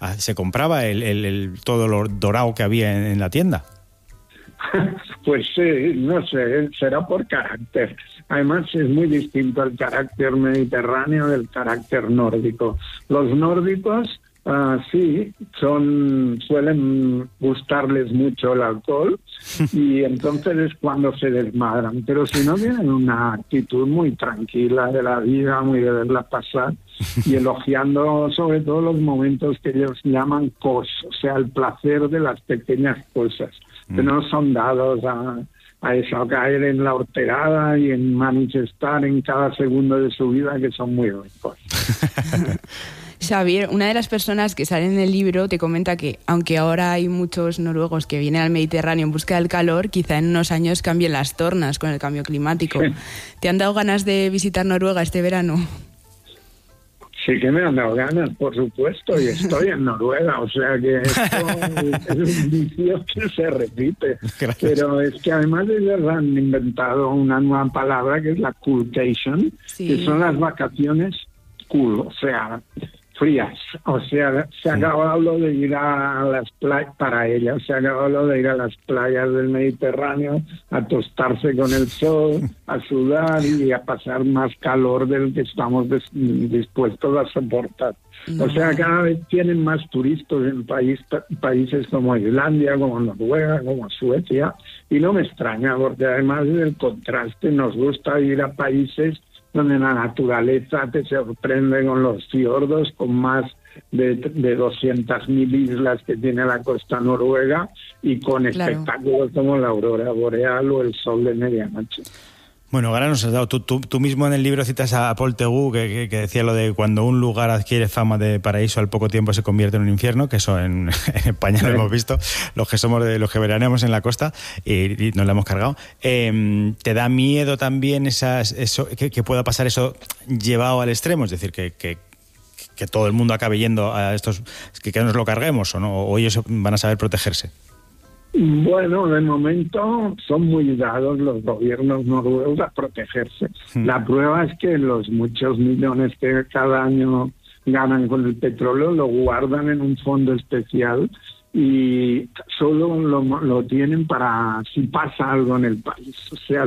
se compraba todo lo dorado que había en la tienda. Pues sí, no sé, será por carácter. Además es muy distinto el carácter mediterráneo del carácter nórdico. Los nórdicos sí, suelen gustarles mucho el alcohol y entonces es cuando se desmadran. Pero si no, tienen una actitud muy tranquila de la vida, muy de verla pasar y elogiando sobre todo los momentos que ellos llaman kos, o sea, el placer de las pequeñas cosas, que no son dados a eso, a caer en la horterada y en manifestar en cada segundo de su vida que son muy ricos. Xavier, una de las personas que sale en el libro te comenta que, aunque ahora hay muchos noruegos que vienen al Mediterráneo en busca del calor, quizá en unos años cambien las tornas con el cambio climático. ¿Te han dado ganas de visitar Noruega este verano? Sí que me han dado ganas, por supuesto, y estoy en Noruega, o sea que esto es un vicio que se repite. Gracias. Pero es que además ellos han inventado una nueva palabra que es la coolcation, que son las vacaciones cool, o sea, frías. O sea, se ha acabado lo de ir a las playas, para ellas, se ha acabado lo de ir a las playas del Mediterráneo a tostarse con el sol, a sudar y a pasar más calor del que estamos dispuestos a soportar. O sea, cada vez tienen más turistas en países como Islandia, como Noruega, como Suecia, y no me extraña, porque además del contraste nos gusta ir a países donde la naturaleza te sorprende con los fiordos, con más de 200.000 islas que tiene la costa noruega y con espectáculos como la aurora boreal o el sol de medianoche. Bueno, ahora nos has dado. Tú mismo en el libro citas a Paul Tegu, que decía lo de cuando un lugar adquiere fama de paraíso, al poco tiempo se convierte en un infierno, que eso en España lo hemos visto, los que veraneamos en la costa, y nos lo hemos cargado. ¿Te da miedo también que pueda pasar eso llevado al extremo? Es decir, que todo el mundo acabe yendo a estos, que nos lo carguemos, ¿o no? ¿O ellos van a saber protegerse? Bueno, de momento son muy dados los gobiernos noruegos a protegerse. La prueba es que los muchos millones que cada año ganan con el petróleo lo guardan en un fondo especial y solo lo tienen para si pasa algo en el país. O sea,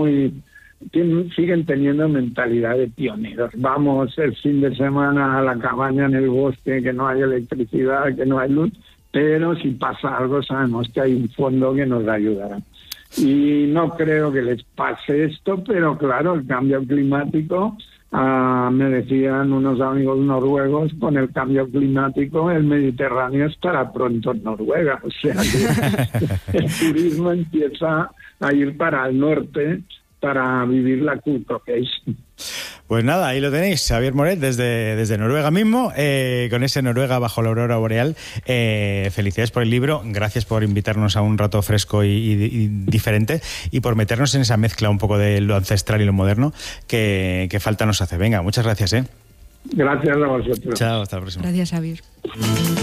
siguen teniendo mentalidad de pioneros. Vamos el fin de semana a la cabaña en el bosque, que no hay electricidad, que no hay luz, pero si pasa algo sabemos que hay un fondo que nos ayudará. Y no creo que les pase esto, pero claro, el cambio climático, me decían unos amigos noruegos, con el cambio climático el Mediterráneo estará pronto en Noruega. O sea que el turismo empieza a ir para el norte para vivir la coolcation. Pues nada, ahí lo tenéis, Xavier Moret, desde Noruega mismo, con ese Noruega bajo la aurora boreal. Felicidades por el libro, gracias por invitarnos a un rato fresco y diferente, y por meternos en esa mezcla un poco de lo ancestral y lo moderno que falta nos hace. Venga, muchas gracias. Gracias a vosotros. Chao, hasta la próxima. Gracias, Xavier.